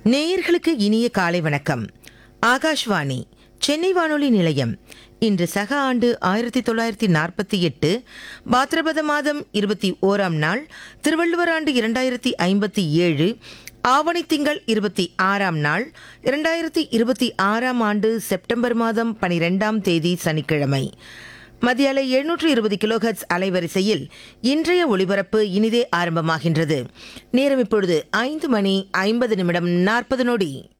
நேயர்களுக்கு இனிய காலை வணக்கம். ஆகாஷ்வாணி சென்னை வானொலி நிலையம். இன்று சக ஆண்டு 1948 பாத்ரபத மாதம் 21ஆம் நாள், திருவள்ளுவர் ஆண்டு 2057, ஆவணி திங்கள் 26ஆம் நாள், 2026ஆம் ஆண்டு செப்டம்பர் மாதம் 12ஆம் தேதி சனிக்கிழமை. மத்திய அலை 720 கிலோஹெர்ட்ஸ் அலைவரிசையில் இன்றைய ஒளிபரப்பு இனிதே ஆரம்பமாகின்றது. நேரம் இப்பொழுது 5 மணி 50 நிமிடம் 40 நொடி.